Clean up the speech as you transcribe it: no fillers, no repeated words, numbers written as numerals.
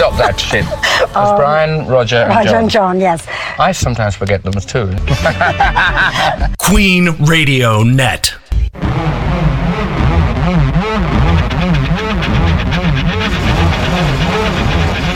stop that shit. It's Brian, Roger, and Roger John. and John, yes. I sometimes forget them too. Queen Radio Net.